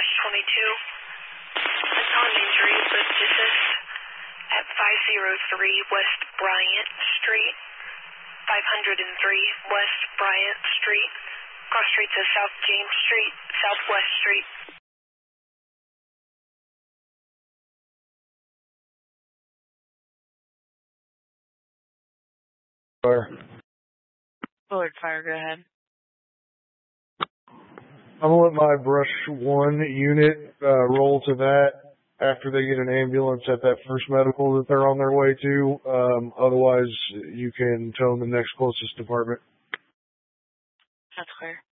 West 22. It's on injury with assist at 503 West Bryant Street, 503 West Bryant Street, cross street to South James Street, Southwest Street. Fire. Bullard fire, go ahead. I'm going to let my brush 1 unit roll to that after they get an ambulance at that first medical that they're on their way to. Otherwise, you can tell them the next closest department. That's clear.